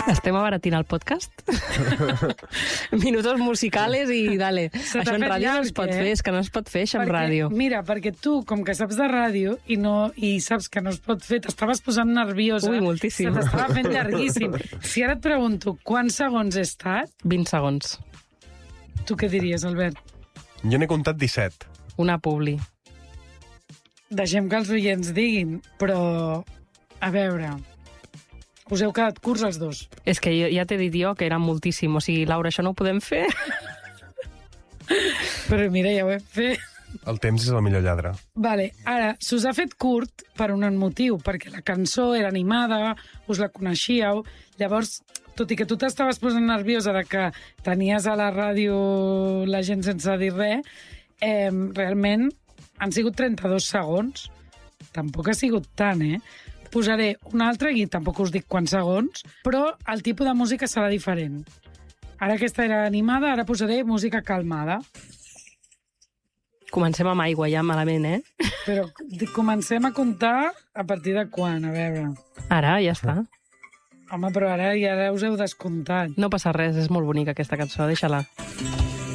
Estem abaratint el podcast? Minutos musicales i dale. Això en ràdio no es pot fer, és que no es pot fer això en ràdio. Mira, perquè tu, com que saps de ràdio i saps que no es pot fer, t'estaves posant nerviosa. Ui, moltíssim. Se t'estava fent llarguíssim. Si ara et pregunto quants segons he estat... 20 segons. Tu què diries, Albert? Jo n'he comptat 17. Una publi. Deixem que els oients diguin, però... A veure... Us heu quedat curts els dos. És que ja t'he dit jo que era moltíssim. O sigui, Laura, això no ho podem fer? Però mira, ja ho hem fet. El temps és el millor lladre. Vale, ara, s'us ha fet curt per un motiu, perquè la cançó era animada, us la coneixíeu, llavors, tot i que tu t'estaves posant nerviosa de que tenies a la ràdio la gent sense dir res, realment han sigut 32 segons. Tampoc ha sigut tant, Posaré una altra, i tampoc us dic quants segons, però el tipus de música serà diferent. Ara aquesta era animada, ara posaré música calmada. Comencem amb aigua, ja malament, Però comencem a comptar a partir de quan, a veure. Ara, ja està. Home, però ara ja us heu descomptat. No passa res, és molt bonica aquesta cançó, deixa-la.